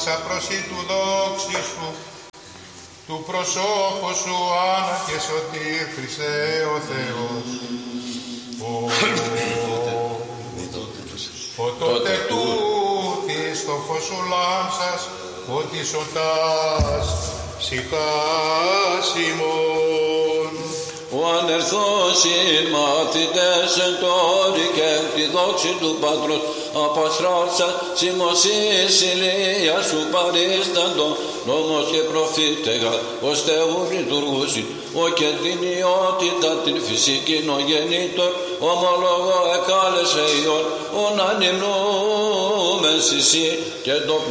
ορμήσα προσή του δόξη σου, του προσώπου σου Άννα και σωτήρ Χριστέ ο Θεός. Τότε τούτης το φως σου λάμψας, ότι σωτάς ψυχάς ημών. Ο ανερθός οι μαθητές εν τόρη και τη δόξη του Πατρός απαστράτσα σημωσής ηλία σου παρίσταντο νόμος και προφήτεγα ως Θεού λειτουργούσιν ο και την ιότητα την φυσική ο γεννήτωρ ομολογώ εκάλεσε Υιόν ον ανυμνούμεν εσύ και το